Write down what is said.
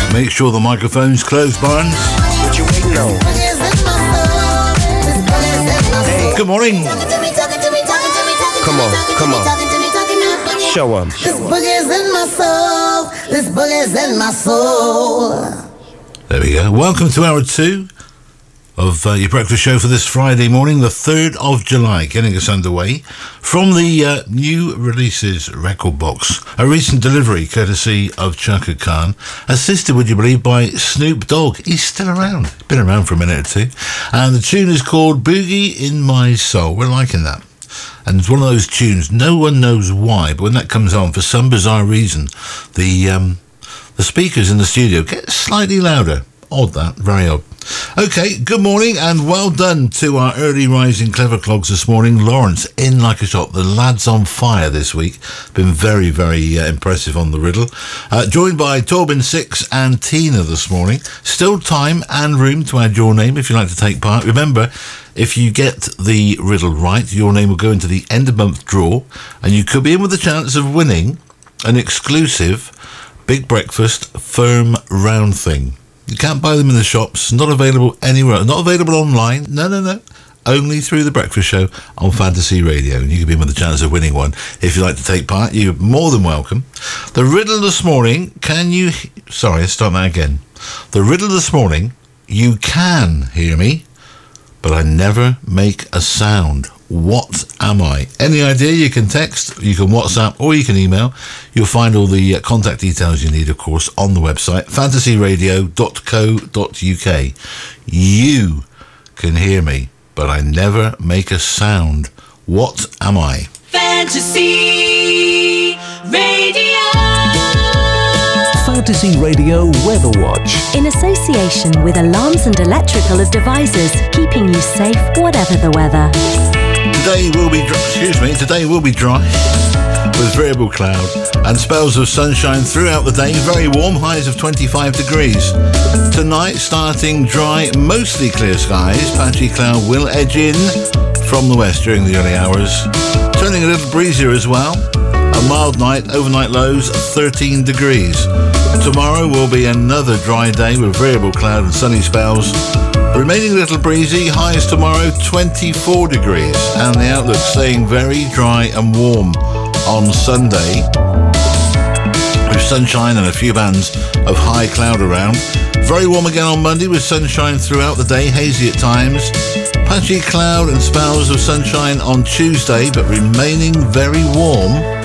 Make sure the microphone's closed, Barnes. What you waiting on? Good morning. Come on. Show 'em. This boogie's in my soul. This boogie's in my soul. There we go. Welcome to hour 2 of your breakfast show for this Friday morning, the 3rd of July, getting us underway from the new releases record box. A recent delivery courtesy of Chaka Khan, assisted, would you believe, by Snoop Dogg. He's still around. Been around for a minute or two. And the tune is called Boogie in My Soul. We're liking that. And it's one of those tunes, no one knows why, but when that comes on, for some bizarre reason, the speakers in the studio get slightly louder. Odd that, very odd. Okay, good morning and well done to our early rising clever clogs this morning. Lawrence, in like a shot. The lad's on fire this week. Been very, very impressive on the riddle. Joined by Torben Six and Tina this morning. Still time and room to add your name if you'd like to take part. Remember, if you get the riddle right, your name will go into the end of month draw and you could be in with a chance of winning an exclusive Big Breakfast firm round thing. You can't buy them in the shops, not available anywhere, not available online, no. Only through the breakfast show on Fantasy Radio. And you can be in with a chance of winning one. If you'd like to take part, you're more than welcome. The riddle this morning, let's start that again. The riddle this morning, you can hear me, but I never make a sound. What am I? Any idea? You can text, you can WhatsApp, or you can email. You'll find all the contact details you need, of course, on the website, fantasyradio.co.uk. You can hear me, but I never make a sound. What am I? Fantasy Radio. Fantasy Radio Weather Watch. In association with Alarms and Electrical Devices, keeping you safe whatever the weather. Today will be dry with variable cloud and spells of sunshine throughout the day. Very warm, highs of 25 degrees. Tonight, starting dry, mostly clear skies. Patchy cloud will edge in from the west during the early hours. Turning a little breezier as well. A mild night, overnight lows 13 degrees. Tomorrow will be another dry day with variable cloud and sunny spells. Remaining a little breezy, highs tomorrow 24 degrees, and the outlook staying very dry and warm on Sunday, with sunshine and a few bands of high cloud around. Very warm again on Monday with sunshine throughout the day, hazy at times. Patchy cloud and spells of sunshine on Tuesday, but remaining very warm